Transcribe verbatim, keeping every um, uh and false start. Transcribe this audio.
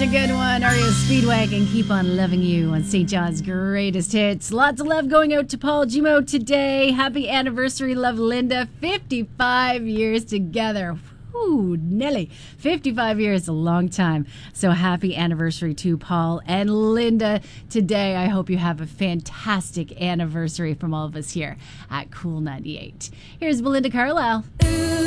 a good one. R E O Speedwagon, Keep on Loving You on Saint John's Greatest Hits. Lots of love going out to Paul Gimo today. Happy anniversary, love Linda. fifty-five years together. Ooh, Nelly. fifty-five years, a long time. So happy anniversary to Paul and Linda today. I hope you have a fantastic anniversary from all of us here at Cool ninety-eight. Here's Belinda Carlisle.